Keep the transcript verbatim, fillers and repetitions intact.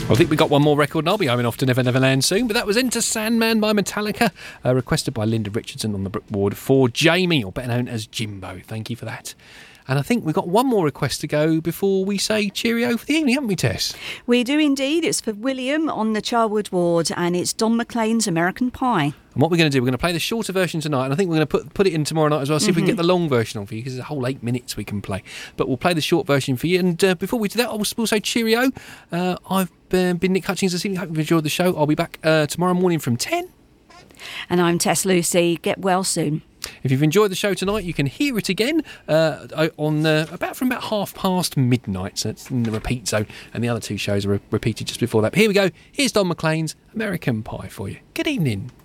Well, I think we got one more record and I'll be homing off to Never Never Land soon, but that was Enter Sandman by Metallica, uh, requested by Linda Richardson on the bookboard for Jamie, or better known as Jimbo. Thank you for that. And I think we've got one more request to go before we say cheerio for the evening, haven't we, Tess? We do indeed. It's for William on the Charwood ward, and it's Don McLean's American Pie. And what we're going to do, we're going to play the shorter version tonight, and I think we're going to put put it in tomorrow night as well, see mm-hmm. if we can get the long version on for you, because there's a whole eight minutes we can play. But we'll play the short version for you, and uh, before we do that, I will we'll say cheerio. Uh, I've uh, been Nick Hutchings this evening. Hope you've enjoyed the show. I'll be back uh, tomorrow morning from ten. And I'm Tess Lucy. Get well soon. If you've enjoyed the show tonight, you can hear it again uh, on uh, about from about half past midnight. So it's in the repeat zone, and the other two shows are re- repeated just before that. But here we go. Here's Don McLean's American Pie for you. Good evening.